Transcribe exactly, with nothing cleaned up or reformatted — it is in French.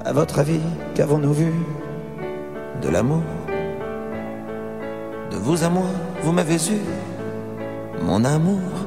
À votre avis, qu'avons-nous vu? De l'amour. De vous à moi, vous m'avez eu, mon amour.